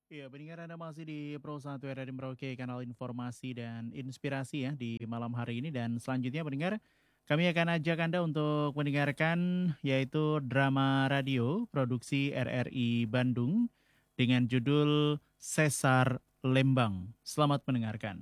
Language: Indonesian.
Iya, pendengar Anda masih di Pro 1 RRI Merauke, kanal informasi dan inspirasi ya di malam hari ini. Dan selanjutnya pendengar, kami akan ajak Anda untuk mendengarkan yaitu drama radio produksi RRI Bandung dengan judul Sesar Lembang. Selamat mendengarkan.